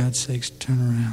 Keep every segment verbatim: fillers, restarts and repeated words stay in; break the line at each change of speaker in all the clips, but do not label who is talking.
God's sakes, turn around.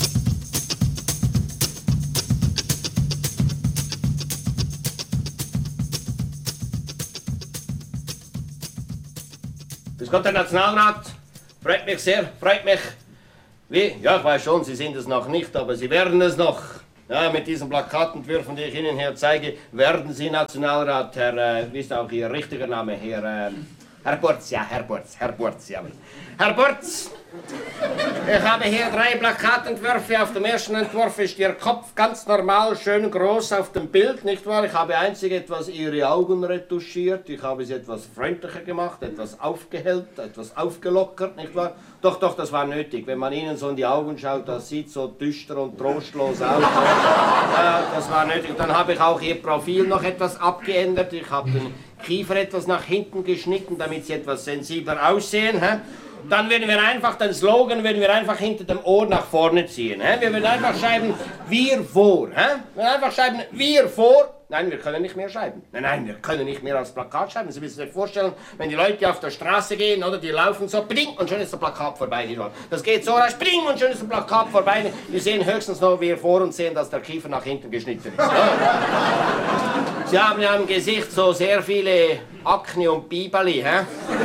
Grüß Gott, Herr Nationalrat. Freut mich sehr, freut mich. Wie? Ja, ich weiß schon, Sie sind es noch nicht, aber Sie werden es noch. Ja, mit diesen Plakatentwürfen, die ich Ihnen hier zeige, werden Sie Nationalrat, Herr, äh, wie ist auch Ihr richtiger Name, Herr, äh, Herr Burz, ja, Herr Burz, Herr Burz, ja. Herr Burz, ich habe hier drei Plakatentwürfe. Auf dem ersten Entwurf ist Ihr Kopf ganz normal, schön groß auf dem Bild, nicht wahr? Ich habe einzig etwas Ihre Augen retuschiert, ich habe sie etwas freundlicher gemacht, etwas aufgehellt, etwas aufgelockert, nicht wahr? Doch, doch, das war nötig. Wenn man Ihnen so in die Augen schaut, das sieht so düster und trostlos aus. Ja, das war nötig. Dann habe ich auch Ihr Profil noch etwas abgeändert. Ich habe den Kiefer etwas nach hinten geschnitten, damit Sie etwas sensibler aussehen. Hä? Dann würden wir einfach den Slogan würden wir einfach hinter dem Ohr nach vorne ziehen. Hä? Wir würden einfach schreiben, wir vor. Hä? Wir würden einfach schreiben, wir vor. Nein, wir können nicht mehr schreiben. Nein, nein, wir können nicht mehr als Plakat schreiben. Sie müssen sich vorstellen, wenn die Leute auf der Straße gehen, oder die laufen so, bling, und schon ist das Plakat vorbei. Das geht so rasch, bling, und schon ist das Plakat vorbei. Wir sehen höchstens noch wir vor uns sehen, dass der Kiefer nach hinten geschnitten ist. Ja. Sie haben ja im Gesicht so sehr viele Akne und Bibeli. Hä?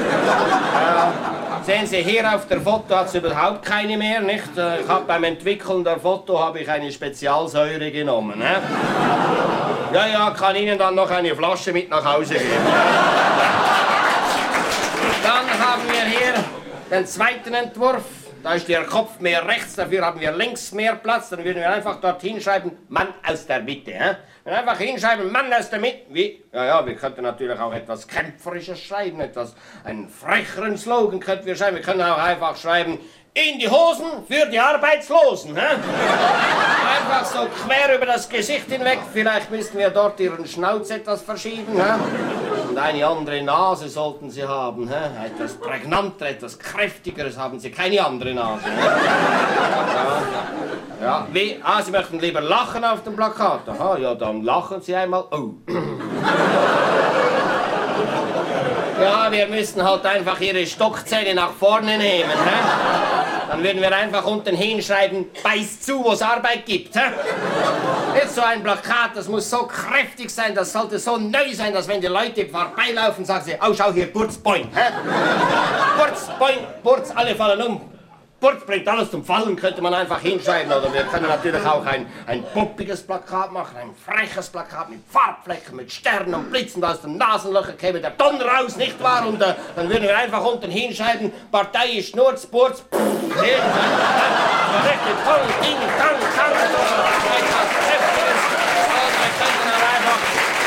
Äh, sehen Sie, hier auf der Foto hat es überhaupt keine mehr. Nicht? Ich habe beim Entwickeln der Foto habe ich eine Spezialsäure genommen. Hä? Ja, ja, kann Ihnen dann noch eine Flasche mit nach Hause geben. Dann haben wir hier den zweiten Entwurf. Da ist Ihr Kopf mehr rechts, dafür haben wir links mehr Platz. Dann würden wir einfach dort hinschreiben, Mann aus der Mitte. Hä? Einfach hinschreiben, Mann aus der Mitte. Wie? Ja, ja, wir könnten natürlich auch etwas Kämpferisches schreiben, etwas, einen frecheren Slogan könnten wir schreiben. Wir können auch einfach schreiben, in die Hosen für die Arbeitslosen. Hä? Einfach so quer über das Gesicht hinweg. Vielleicht müssten wir dort Ihren Schnauz etwas verschieben. Hä? Und eine andere Nase sollten Sie haben. Hä? Etwas prägnanter, etwas kräftigeres haben Sie. Keine andere Nase. Ja. Ja. Wie? Ah, Sie möchten lieber lachen auf dem Plakat. Aha, ja, dann lachen Sie einmal. Oh. Ja, wir müssen halt einfach Ihre Stockzähne nach vorne nehmen. Hä? Dann würden wir einfach unten hinschreiben, beiß zu, wo es Arbeit gibt. Hä? Jetzt so ein Plakat, das muss so kräftig sein, das sollte so neu sein, dass wenn die Leute vorbeilaufen, sagen sie, oh, schau hier, Burz, boing. Hä? Burz, boing, Burz, alle fallen um. Burz bringt alles zum Fallen, könnte man einfach hinschreiben. Oder wir können natürlich auch ein, ein puppiges Plakat machen, ein freches Plakat mit Farbflecken, mit Sternen und Blitzen, da aus den Nasenlöchern käme der Donner raus, nicht wahr? Und äh, dann würden wir einfach unten hinschreiben, Partei ist Schnurz, Burz, pff, richtig toll, Ding, Tang, Tang, etwas Kräftiges. Und wir könnten dann einfach...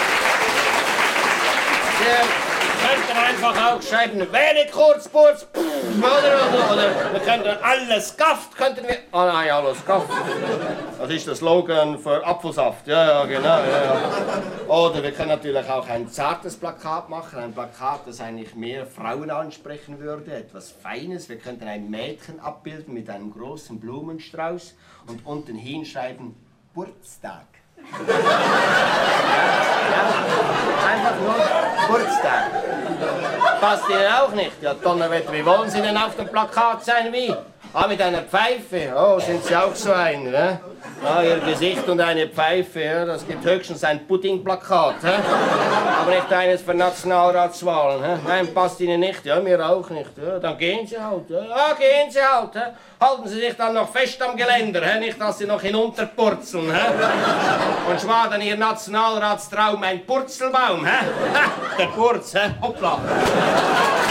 Wir, Wir könnten einfach auch schreiben, wähle kurz, Burz, oder, oder, oder wir könnten alles Gaft, könnten wir, ah nein, alles Gaft, das ist der Slogan für Apfelsaft, ja, ja, genau, ja, ja. Oder wir können natürlich auch ein zartes Plakat machen, ein Plakat, das eigentlich mehr Frauen ansprechen würde, etwas Feines, wir könnten ein Mädchen abbilden mit einem großen Blumenstrauß und unten hinschreiben, Burztag. Ja, einfach nur Geburtstag. Passt Ihnen auch nicht? Ja, Donnerwetter, wie wollen Sie denn auf dem Plakat sein? Wie? Ah, mit einer Pfeife. Oh, sind Sie auch so ein, ne? Ah, Ihr Gesicht und eine Pfeife, ja, das gibt höchstens ein Puddingplakat, hä? Aber nicht eines für Nationalratswahlen, hä? Nein, passt Ihnen nicht, ja, mir auch nicht, ja, dann gehen Sie halt, ja, ja gehen Sie halt, hä? Halten Sie sich dann noch fest am Geländer, hä? Nicht, dass Sie noch hinunterpurzeln, hä? Und war dann Ihr Nationalratstraum ein Purzelbaum, hä? Der Purz, hä? Hoppla.